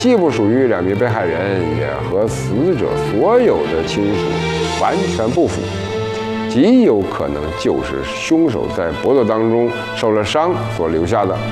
既不属于两名被害人，也和死者所有的亲属完全不符，极有可能就是凶手在搏斗当中受了伤所留下的。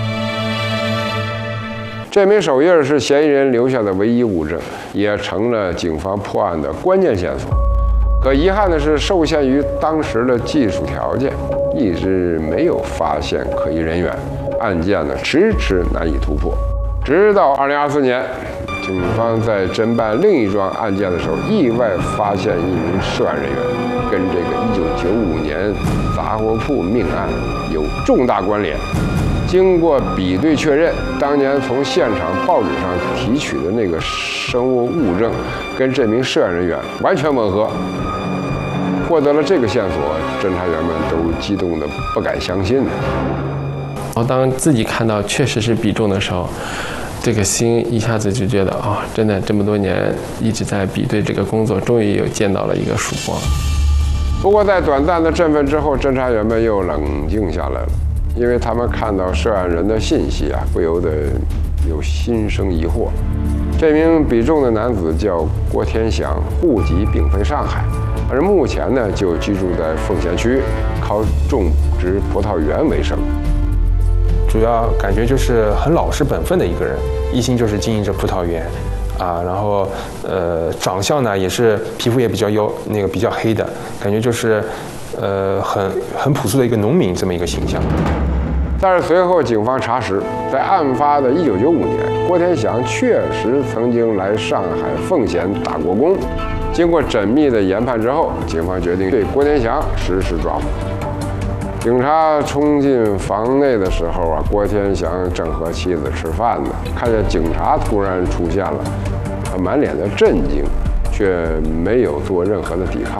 这枚手印是嫌疑人留下的唯一物证，也成了警方破案的关键线索。可遗憾的是，受限于当时的技术条件，一直没有发现可疑人员，案件呢迟迟难以突破。直到2024年，警方在侦办另一桩案件的时候，意外发现一名涉案人员跟这个1995年杂货铺命案有重大关联。经过比对确认，当年从现场报纸上提取的那个生物物证跟这名涉案人员完全吻合。获得了这个线索，侦查员们都激动得不敢相信。 然后当自己看到确实是比中的时候，这个心一下子就觉得真的这么多年一直在比对这个工作，终于有见到了一个曙光。 不过在短暂的振奋之后，侦查员们又冷静下来了，因为他们看到涉案人的信息不由得有心生疑惑。这名比中的男子叫郭天祥，户籍并非上海，而目前呢就居住在奉贤区，靠种植葡萄园为生。 主要感觉就是很老实本分的一个人，一心就是经营着葡萄园，然后长相呢也是皮肤也比较比较黑的，感觉就是很朴素的一个农民这么一个形象。 但是随后警方查实，在案发的1995年，郭天祥确实曾经来上海奉贤打过工。经过缜密的研判之后，警方决定对郭天祥实施抓捕。警察冲进房内的时候郭天祥正和妻子吃饭呢，看见警察突然出现了，他满脸的震惊，却没有做任何的抵抗。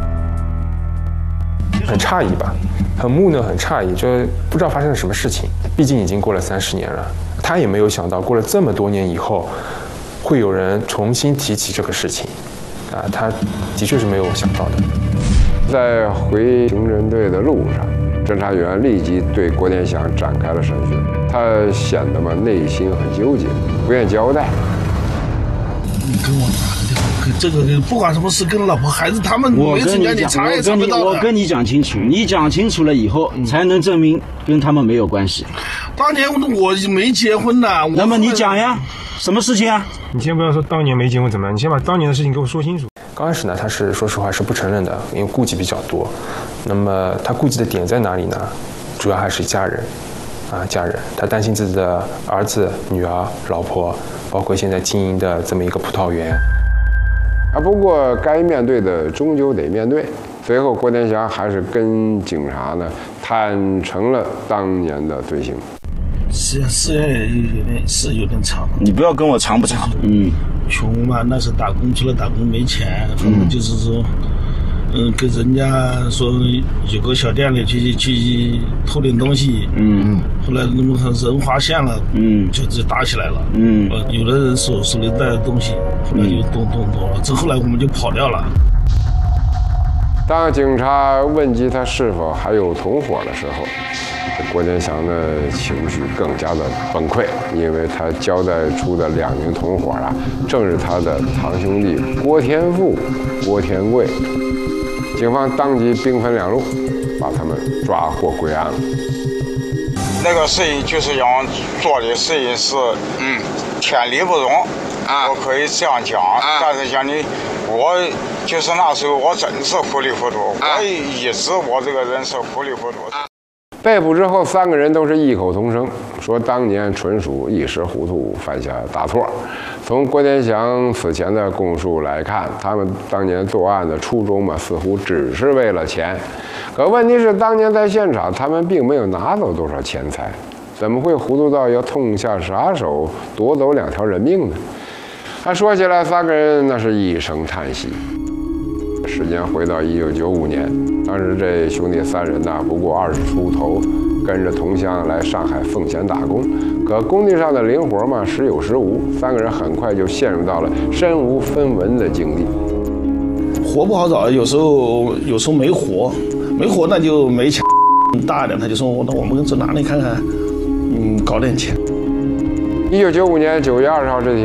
很诧异吧，很木讷，很诧异，就不知道发生了什么事情。毕竟已经过了30年了，他也没有想到过了这么多年以后，会有人重新提起这个事情，他的确是没有想到的。 在回刑侦队的路上，侦查员立即对郭天祥展开了审讯，他显得内心很纠结，不愿交代。 你跟我打个电话，这个不管什么事，跟老婆孩子他们没成年，你查也查不到的。 我跟你讲清楚，你讲清楚了以后，才能证明跟他们没有关系。 当年我没结婚呐。 那么你讲呀，什么事情啊？ 你先不要说当年没结婚怎么样，你先把当年的事情给我说清楚。 刚开始呢，他是说实话是不承认的，因为顾忌比较多。那么他顾忌的点在哪里呢？主要还是家人，家人。他担心自己的儿子、女儿、老婆，包括现在经营的这么一个葡萄园。 不过该面对的终究得面对。随后，郭天祥还是跟警察坦诚了当年的罪行。 时间是有点长。 你不要跟我长不长。 穷嘛，那是打工，除了打工没钱，反正就是说，跟人家说有个小店里去偷点东西，后来那么人发现了，就打起来了，有的人手里带的东西，后来就动了，这后来我们就跑掉了。 当警察问及他是否还有同伙的时候，郭天祥的情绪更加的崩溃，因为他交代出的2名同伙正是他的堂兄弟郭天富、郭天贵。警方当即兵分2路，把他们抓获归案了。 那个事情就是要做的事情是，天理不容我可以这样讲但是讲我就是那时候我真是糊里糊涂，我一直我这个人是糊里糊涂。 被捕之后，3个人都是异口同声，说当年纯属一时糊涂，犯下大错。从郭天祥此前的供述来看，他们当年作案的初衷似乎只是为了钱。可问题是，当年在现场，他们并没有拿走多少钱财，怎么会糊涂到要痛下杀手，夺走2条人命呢？说起来，3个人那是一声叹息。时间回到1995年，当时这兄弟3人不过20出头，跟着同乡来上海奉贤打工。可工地上的零活时有时无，3个人很快就陷入到了身无分文的境地。 活不好找，有时候没活那就没钱。大一点他就说，那我们走哪里看看，搞点钱。 1995年9月20号这天，